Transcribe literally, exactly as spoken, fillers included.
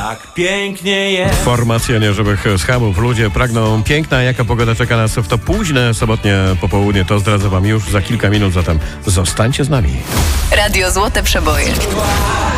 tak pięknie jest. Formacja nieżywych schamów. Ludzie pragną piękna. Jaka pogoda czeka nas w to późne sobotnie popołudnie, to zdradzę wam już za kilka minut, zatem zostańcie z nami. Radio Złote Przeboje.